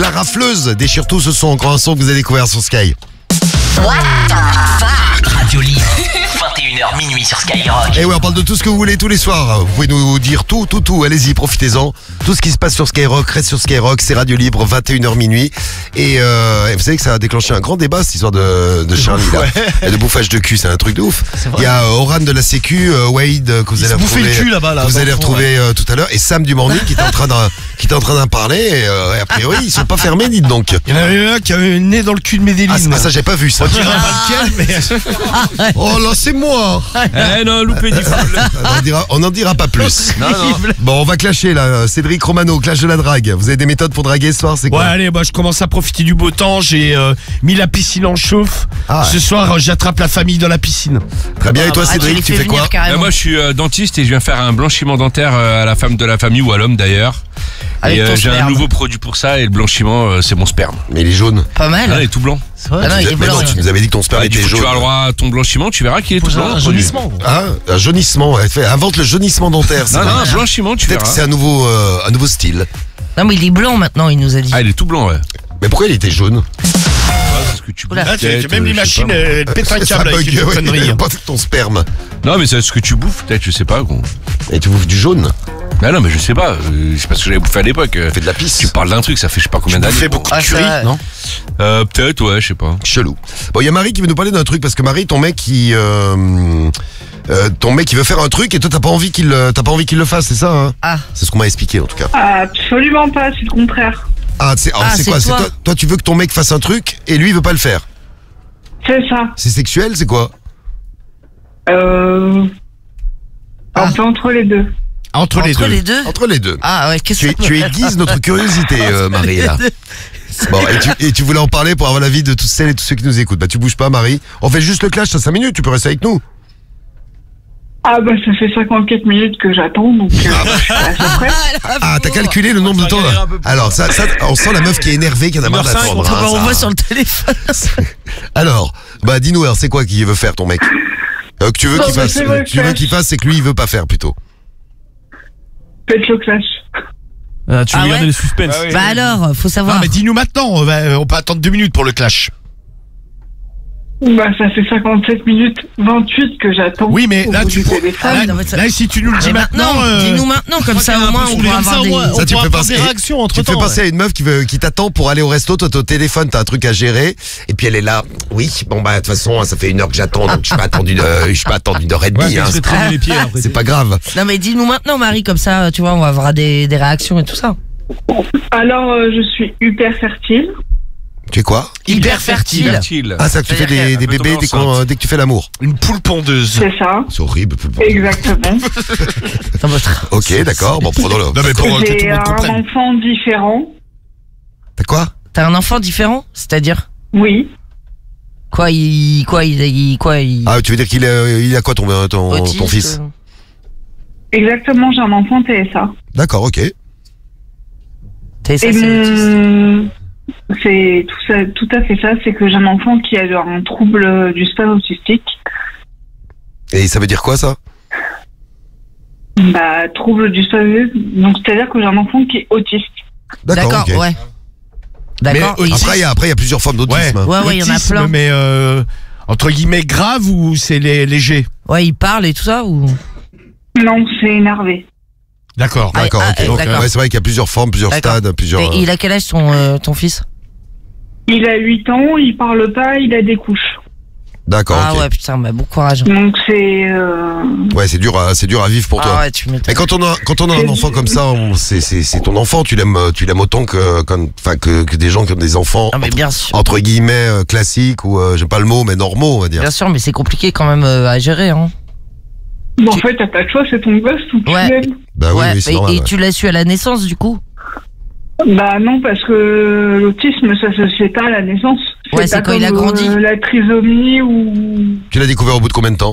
la rafleuse déchire tout ce son. Grand son que vous avez découvert sur Sky. What the fuck? Radio Libre, 21h minuit sur Skyrock. Et ouais, on parle de tout ce que vous voulez tous les soirs. Vous pouvez nous dire tout. Allez-y, profitez-en. Tout ce qui se passe sur Skyrock reste sur Skyrock. C'est Radio Libre, 21h minuit. Et vous savez que ça a déclenché un grand débat, cette histoire de Charlie là. Et de bouffage de cul, c'est un truc de ouf. Il y a Oran de la Sécu, Wade que vous allez retrouver. Le cul là-bas, là, vous allez retrouver tout à l'heure. Et Sam du Morning qui est en train d'en parler. Et a priori, ils sont pas fermés, dites donc. Il y en avait un qui avait un nez dans le cul de Medellin. Ah, ça j'ai pas vu ça. On dirait pas lequel, mais. Oh là, c'est moi. Non, loupé du foule. On n'en dira pas plus. Non. Bon, on va clasher là. Cédric Romano, clash de la drague. Vous avez des méthodes pour draguer ce soir, c'est quoi? Ouais, allez, je commence à profiter du beau temps. J'ai mis la piscine en chauffe. Ah, ouais. Ce soir, j'attrape la famille dans la piscine. Très bien, et toi Cédric, tu fais quoi? Moi je suis dentiste et je viens faire un blanchiment dentaire à la femme de la famille ou à l'homme d'ailleurs. Avec Et ton j'ai un sperme. nouveau produit pour ça et le blanchiment c'est mon sperme. Mais il est jaune. Pas mal. Ah, il est tout blanc. Ah non, il est Mais blanc. non, tu nous avais dit que ton sperme Et du était coup, tu jaune. vas avoir le droit à ton blanchiment, tu verras qu'il est tout blanc. Un le produit. jaunissement. Ah, un jaunissement, ouais. Invente le jaunissement dentaire. Non, un blanchiment, tu Peut-être que verras. c'est un nouveau style. Non, mais il est blanc maintenant, il nous a dit. Ah, il est tout blanc, ouais. Mais pourquoi il était jaune? C'est ce que tu Oula. bouffes. Ah, peut-être, même les je sais machines, pas. elles pètent un Ça câble avec bug, une ouais, connerie. pas ton sperme. Non, mais c'est ce que tu bouffes, peut-être, je sais pas. Quoi. Et tu bouffes du jaune. Non, mais je sais pas. C'est parce que j'avais bouffé à l'époque. Tu fais de la pisse. Tu parles d'un truc, ça fait je sais pas combien Tu d'années. fais beaucoup de Ah, curry, ça- non? Peut-être, ouais, je sais pas. Chelou. Bon, il y a Marie qui veut nous parler d'un truc parce que Marie, ton mec il veut faire un truc et toi t'as pas envie qu'il le fasse, c'est ça hein? Ah. C'est ce qu'on m'a expliqué en tout cas. Absolument pas, c'est le contraire. Ah, c'est c'est quoi? C'est toi. toi tu veux que ton mec fasse un truc et lui il veut pas le faire. C'est ça. C'est sexuel, c'est quoi? Un peu entre les deux. Entre les deux. Entre les deux. Ah ouais, qu'est-ce que Tu aiguises notre curiosité, Marie, là. Bon, et tu voulais en parler pour avoir l'avis de toutes celles et tous ceux qui nous écoutent. Bah, tu bouges pas, Marie. On fait juste le clash, ça 5 minutes, tu peux rester avec nous. Ah bah ça fait 54 minutes que j'attends, donc je suis assez près. Ah, t'as calculé le nombre de temps, là. Alors, ça, on sent la meuf qui est énervée, qui en a marre d'attendre. hein, on ça. voit sur le téléphone. Alors, bah, dis-nous, alors, c'est quoi qu'il veut faire, ton mec? Que tu veux Non, qu'il mais fasse, c'est vrai, tu veux qu'il fasse, c'est que lui, il veut pas faire, plutôt. Faites le clash. Tu Ah ouais le suspense. Bah alors, faut Non, savoir. mais dis-nous maintenant. On peut attendre 2 minutes pour le clash. Bah ça fait 57 minutes 28 que j'attends. Oui, mais au là, bout tu du prends. téléphone. Ah, non, mais ça- Là, si tu nous le dis Mais maintenant. dis-nous maintenant, comme ça au moins on pourra avoir des. Ça, tu me fais penser, tu me fais penser à une meuf qui t'attend pour aller au resto, toi, t'es au téléphone, t'as un truc à gérer, et puis elle est là. Oui, bon, bah, de toute façon, ça fait 1 heure que j'attends, donc je suis pas attendu d'une heure et demie, hein. les pieds après. C'est pas grave. Non mais dis-nous maintenant Marie, comme ça tu vois on va avoir des réactions et tout ça. Alors je suis hyper fertile. Tu es quoi? Hyper fertile. Ah, ça, que tu fais des peut bébés tomber enceinte. dès que tu fais l'amour. Une poule pondeuse. C'est ça. C'est horrible. Exactement. Dans votre- Ok, d'accord, bon, prenons-le. Non, mais pour que tout J'ai le monde un comprenne. enfant différent. T'as quoi? T'as un enfant différent? C'est-à-dire Oui. quoi il Ah, tu veux dire qu'il a quoi ton autiste, fils? Exactement, j'ai un enfant TSA. D'accord, ok. T'as ça, Et c'est autiste. c'est tout à fait ça, c'est que j'ai un enfant qui a un trouble du spectre autistique. Et ça veut dire quoi, ça? Bah, trouble du spectre, donc c'est-à-dire que j'ai un enfant qui est autiste. D'accord, ok. ouais. D'accord. Mais Et- Après, il y a plusieurs formes d'autisme. hein. Ouais, il y en a Autisme, plein. Mais entre guillemets grave ou c'est léger? Ouais, il parle et tout ça ou? Non, c'est énervé. D'accord. Ah, D'accord, ok. Donc, d'accord. ouais, c'est vrai qu'il y a plusieurs formes, plusieurs D'accord. stades, plusieurs. Et il a quel âge ton fils? Il a 8 ans, il parle pas, il a des couches. D'accord, Ah ok. ouais, putain, bah bon courage. Donc c'est... Ouais, c'est dur à vivre pour toi. Ah ouais, tu m'étonnes. Mais quand on a un enfant comme ça, c'est ton enfant, tu l'aimes autant que des gens qui ont des enfants Ah mais bien sûr. entre guillemets classiques ou j'aime pas le mot mais normaux, on va dire. Bien sûr, mais c'est compliqué quand même à gérer, hein. Bon, en fait, t'as pas de choix, c'est ton gosse, donc tu Ouais. l'aimes. Bah oui, Ouais, oui, c'est et, normal. et tu l'as su à la naissance du coup? Bah non, parce que l'autisme, ça se fait pas à la naissance. Ouais, c'est pas quand il a comme, grandi. la trisomie ou... Tu l'as découvert au bout de combien de temps?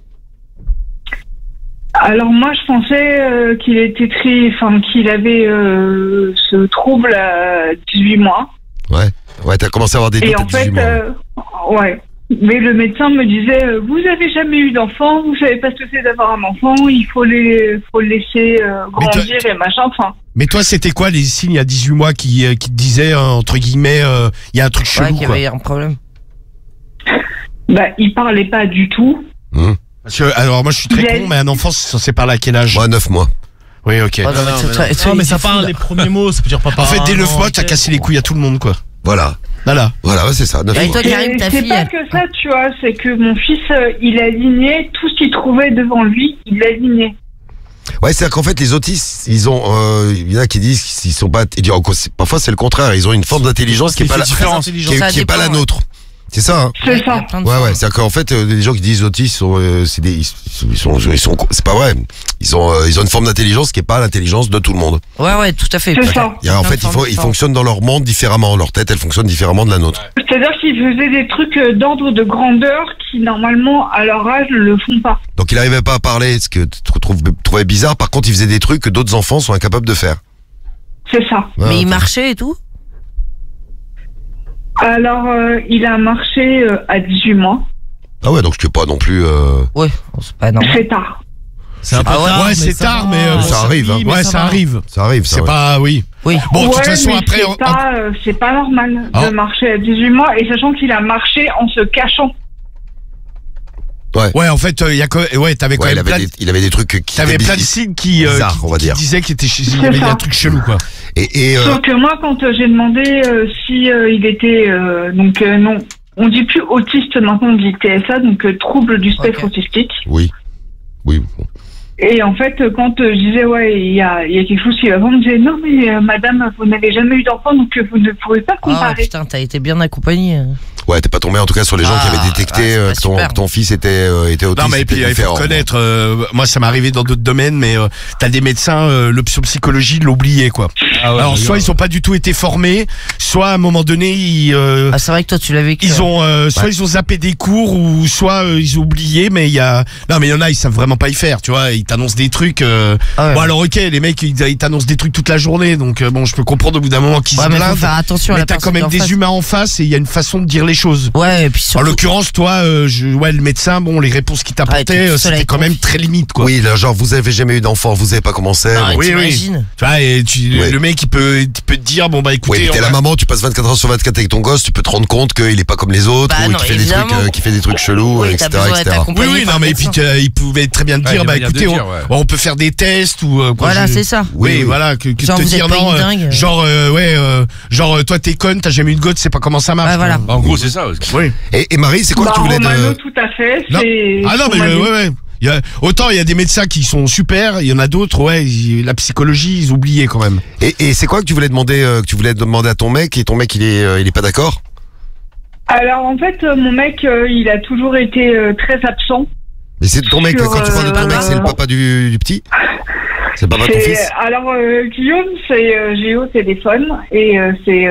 Alors moi, je pensais qu'il était qu'il avait ce trouble à 18 mois. Ouais, t'as commencé à avoir des doutes Et à en 18 fait, mois. ouais. Mais le médecin me disait, vous avez jamais eu d'enfant, vous savez pas ce que c'est d'avoir un enfant, il faut le laisser grandir et machin. Enfin, Mais toi, c'était quoi les signes il y a 18 mois qui te disaient, entre guillemets, il y a un truc chelou, Ouais, qu'il y quoi. avait un problème. Bah, il parlait pas du tout. Parce que, alors moi je suis très con, mais un enfant c'est censé parler à quel âge? Moi, 9 mois. Oui, ok. Ouais, Non, mais ça parle les premiers mots, ça peut dire papa. En fait, dès 9 mois, t'as cassé les couilles à tout le monde, quoi. Voilà. Voilà. Voilà, ouais, c'est ça, 9 Et mois. toi, Karim, ta C'est fille, pas elle- que ça, tu vois, c'est que mon fils, il alignait tout ce qu'il trouvait devant lui, il l'alignait. Ouais, c'est-à-dire qu'en fait, les autistes, il y en a qui disent qu'ils sont pas, parfois c'est le contraire, ils ont une forme d'intelligence qui est pas la, Ça qui est pas la dépend, ouais. nôtre. C'est ça, hein. C'est il y a ça. plein de Ouais, fois. ouais, c'est-à-dire qu'en fait, les gens qui disent autistes sont, c'est pas vrai. Ils ont une forme d'intelligence qui est pas l'intelligence de tout le monde. Ouais, tout à fait. C'est ça. En fait, ils fonctionnent dans leur monde différemment. Leur tête, elle fonctionne différemment de la nôtre. C'est-à-dire qu'ils faisaient des trucs d'ordre de grandeur qui, normalement, à leur âge, ne le font pas. Donc, il arrivait pas à parler, ce que tu trouvais bizarre. Par contre, il faisait des trucs que d'autres enfants sont incapables de faire. C'est ça. Mais Ouais, il marchait et tout? Alors, il a marché à 18 mois. Ah ouais, donc je ne pas non plus. Ouais, c'est pas normal. C'est tard. C'est un peu Ah ouais, tard, ouais, c'est tard, mais va. bon, ça arrive, hein. Ouais, ça arrive. Ça arrive, ça. C'est ouais. pas, oui. Oui. Bon, de Ouais, toute façon, mais après. c'est pas normal Ah. de marcher à 18 mois, et sachant qu'il a marché en se cachant. Ouais, en fait, il y a ouais, t'avais quand Ouais, même plein de. il avait des trucs qui. T'avais étaient plein de signes qui bizarres, on va dire. disaient qu'il y avait ça. un truc chelou, quoi. Et Sauf que moi, quand j'ai demandé si il était non, on dit plus autiste maintenant, on dit TSA, donc trouble du spectre autistique. oui. Bon. Et en fait, quand je disais ouais, il y a quelque chose qui va pas, on me disait non mais madame, vous n'avez jamais eu d'enfant, donc vous ne pourrez pas Ah comparer. putain, t'as été bien accompagné. Ouais, t'es pas tombé en tout cas sur les gens qui avaient détecté ouais, c'est pas super. que ton fils était autiste. Non, mais et puis était il faut différent. reconnaître, moi ça m'est arrivé dans d'autres domaines, mais t'as des médecins, l'option-psychologie de l'oublier, quoi. Alors soit ils ont pas du tout été formés, soit à un moment donné Ah, c'est vrai que toi, tu l'as vécu. ils ont soit ils ont zappé des cours, ou soit ils ont oublié, mais il y a en a, ils savent vraiment pas y faire, tu vois, ils t'annoncent des trucs Ah ouais. bon alors OK, les mecs ils t'annoncent des trucs toute la journée, donc bon, je peux comprendre au bout d'un moment qu'ils Ouais, se mais faut blindent, faire attention à mais la t'as quand personne même d'en des face. humains en face, et il y a une façon de dire les choses. Ouais, et puis En surtout. l'occurrence, toi, le médecin, bon, les réponses qu'il t'es t'apportait, tout seul c'était avec quand ton même fils. très limite, quoi. Oui, là, genre vous avez jamais eu d'enfant, vous avez pas commencé. Ah, bon. oui, t'imagines. Tu vois, et Ouais. le mec, il peut te dire, bon, bah, Oui, écoutez, puis t'es on la va- maman, tu passes 24 heures sur 24 avec ton gosse, tu peux te rendre compte qu'il est pas comme les autres, Bah ou non, qu'il fait des trucs chelous, Oui, etc., t'as besoin d'être etc. Oui, accompagné oui, par non, le mais puis médecin. il pouvait très bien te Ouais, dire, il y a bah, moyen de écoutez, dire, ouais. on peut faire des tests, ou, quoi, Voilà, c'est ça. Oui, Oui. voilà, que Genre, te vous dire êtes pas non, une dingue. genre, toi, t'es conne, t'as jamais eu de gosse, c'est pas comment ça marche. Ouais, voilà. quoi. En gros, c'est ça. Oui. Et Marie, c'est quoi que tu voulais Romano, de... tout à fait. Non. C'est Ah non, mais Romano. ouais. Autant il y a des médecins qui sont super, il y en a d'autres, ouais, la psychologie, ils oubliaient quand même. Et c'est quoi que tu voulais demander, à ton mec, et ton mec, il est pas d'accord? Alors en fait, mon mec, il a toujours été très absent. Mais c'est ton mec, Sur, quand tu parles de ton mec, c'est le papa du petit? C'est le papa de ton fils? Alors Guillaume, j'ai eu au téléphone et c'est.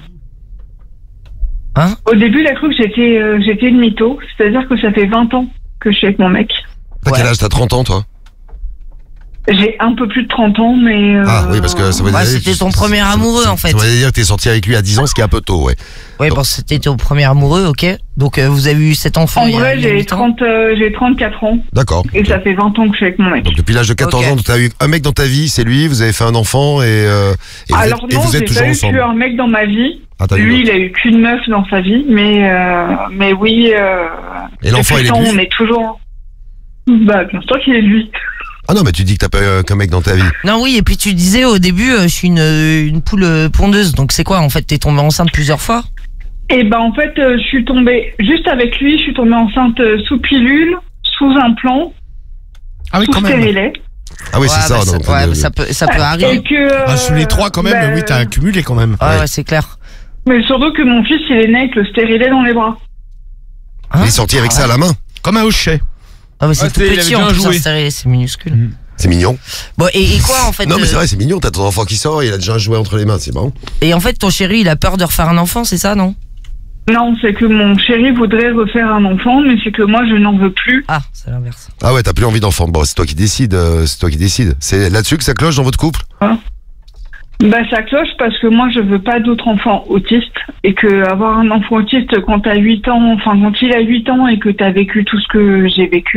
Hein Au début, il a cru que j'étais une mytho, c'est-à-dire que ça fait 20 ans que je suis avec mon mec. T'as quel âge? T'as 30 ans, toi? J'ai un peu plus de 30 ans, mais. Ah oui, parce que ça veut Ouais, dire... c'était ton premier amoureux, en fait. Ça veut dire que t'es sorti avec lui à 10 ans, ce qui est un peu tôt, ouais. Ouais, bon, c'était ton premier amoureux, ok. Donc, vous avez eu cet enfant En il y a vrai, j'ai 8 ans. j'ai 34 ans D'accord. et ça fait 20 ans que je suis avec mon mec. Donc depuis l'âge de 14 Ok. ans, t'as eu un mec dans ta vie, c'est lui, vous avez fait un enfant, et Alors non, vous j'ai êtes toujours pas eu ensemble. qu'un mec dans ma vie. Ah, t'as eu Lui, l'autre. il a eu qu'une meuf dans sa vie, mais oui. Et l'enfant, il est de depuis lui? on est toujours. Bah, bien sûr qu'il est de lui. Ah non, mais tu dis que t'as pas eu qu'un mec dans ta vie. Non, oui, et puis tu disais au début, je suis une poule pondeuse. Donc, c'est quoi, en fait? T'es tombée enceinte plusieurs fois? Et ben en fait, je suis tombée juste avec lui. Je suis tombée enceinte sous pilule, sous implant, Ah oui, sous quand même. stérilet. Ah oui, c'est ça. bah, donc, ouais, ça peut arriver. Et que. Ah, sous les trois quand même, bah, oui, t'as accumulé quand même. Ouais, c'est clair. Mais surtout que mon fils, il est né avec le stérilet dans les bras. Hein? il est sorti avec ça à la main. Comme un hochet. Ah, mais c'est Ouais, tout il avait petit bien en plus, joué. un stérilet, c'est minuscule. C'est mignon. Bon, et quoi, en fait? Non, mais c'est vrai, c'est mignon. T'as ton enfant qui sort, il a déjà un jouet entre les mains, c'est marrant. Et en fait, ton chéri, il a peur de refaire un enfant, c'est ça, non? Non, c'est que mon chéri voudrait refaire un enfant, mais c'est que moi, je n'en veux plus. Ah, c'est l'inverse. Ah ouais, t'as plus envie d'enfant. Bon, c'est toi qui décides. C'est toi qui décides. C'est là-dessus que ça cloche dans votre couple? Bah, ça cloche parce que moi, je veux pas d'autres enfants autistes et que avoir un enfant autiste quand t'as 8 ans, enfin, quand il a 8 ans et que t'as vécu tout ce que j'ai vécu,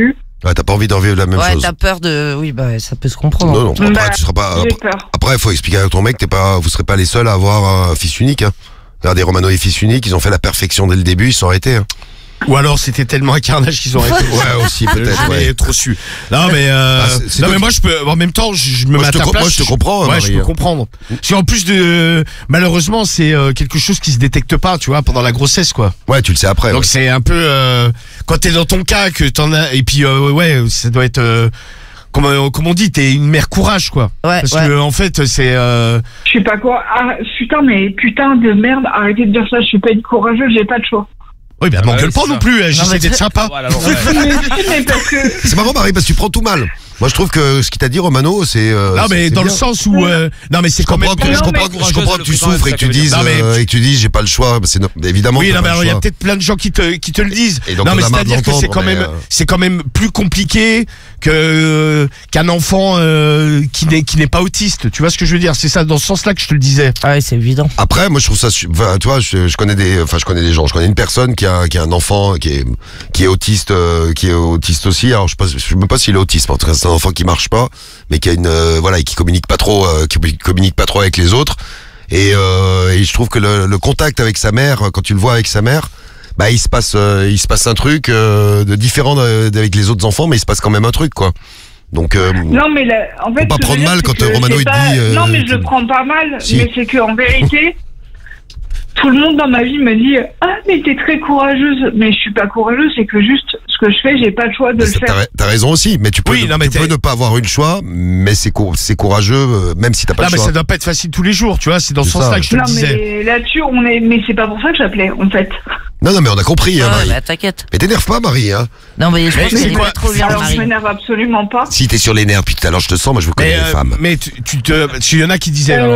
Ouais, t'as pas envie d'en vivre la même Ouais, chose. t'as peur de. Oui, bah, ça peut se comprendre. Non, non, après, Bah, tu seras pas. j'ai peur. Après, il faut expliquer à ton mec, vous serez pas les seuls à avoir un fils unique. Hein. Regardez, Romano et fils unique, ils ont fait la perfection dès le début, ils se sont arrêtés. Hein. Ou alors c'était tellement un carnage qu'ils ont arrêté. Ouais, aussi, peut-être. Ouais, Ouais. trop su. Non, mais, c'est non, toi mais moi, je peux, en même temps, je me Moi, mets à ta place. moi, je te comprends, Ouais, Marie. je peux comprendre. Parce qu'en plus malheureusement, c'est quelque chose qui se détecte pas, tu vois, pendant la grossesse, quoi. Ouais, tu le sais après. Donc ouais. c'est un peu, quand t'es dans ton cas, que t'en as, et puis, ouais, ça doit être, comme on dit, t'es une mère courage, quoi. Ouais, Parce ouais. que, en fait, c'est, Je suis pas quoi. Ah, putain, mais putain de merde, arrêtez de dire ça, je suis pas une courageuse, j'ai pas de choix. oui, bah, m'engueule ouais, pas c'est non ça. plus, j'essaie mais d'être très- sympa. Voilà, bon, ouais. Mais parce que. C'est marrant, Marie, parce que tu prends tout mal. Moi, je trouve que ce qu'il t'a dit, Romano, c'est. Non, mais c'est dans le bien. sens où, non, mais c'est Je quand même. comprends, Non, je comprends, mais- je comprends que tu souffres et que tu dises, Non, mais- et que tu dises, j'ai pas le choix. C'est évidemment. Oui, que non, t'as mais pas alors le il y a choix. peut-être plein de gens qui te le disent. Et donc, non, on mais a marre de c'est-à-dire que c'est l'entendre, quand mais, même, c'est quand même plus compliqué qu'un enfant qui n'est pas autiste. Tu vois ce que je veux dire? C'est ça, dans ce sens-là que je te le disais. Ah ouais, c'est évident. Après, moi, je trouve ça, enfin, tu vois, je connais des gens. Je connais une personne qui a un enfant qui est autiste aussi. Alors, je sais même pas s'il est autiste. En tout cas, c'est un enfant qui marche pas, mais qui a voilà, et qui communique pas trop avec les autres. Et je trouve que le contact avec sa mère, quand tu le vois avec sa mère, bah, il se passe un truc de différent avec les autres enfants, mais il se passe quand même un truc, quoi. Donc, Non, mais là, en fait. Faut pas ce que je prendre veux mal dire, quand c'est que Romano, j'ai il te pas- dit, Non, mais je le prends pas mal. Si. Mais c'est qu'en vérité, tout le monde dans ma vie me dit ah, mais t'es très courageuse. Mais je suis pas courageuse, c'est que juste ce que je fais, j'ai pas le choix de le faire. t'as raison aussi, mais tu peux, Oui, non, mais tu peux ne pas avoir eu le choix, mais c'est courageux, même si t'as pas Non, le mais choix. ça doit pas être facile tous les jours, tu vois. C'est dans ce C'est sens-là ça. que je te le Non, disais. mais là-dessus, mais c'est pas pour ça que j'appelais, en fait. Non, mais on a compris, hein, Ouais, Marie. bah, t'inquiète. Mais t'énerve pas, Marie, hein. Non, mais je Mais pense que c'est c'est quoi pas trop bien, Alors, je Marie. m'énerve absolument pas. Si t'es sur les nerfs, puis tout à l'heure je te sens, moi je veux connais les femmes. Mais il y en a qui disaient. alors,